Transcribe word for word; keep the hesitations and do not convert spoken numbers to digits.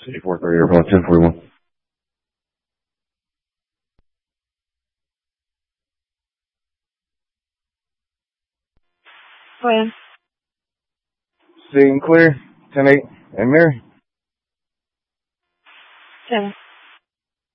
Safe work right here, ten forty-one. Plan. Staying clear, ten eight, and Mary. Seven.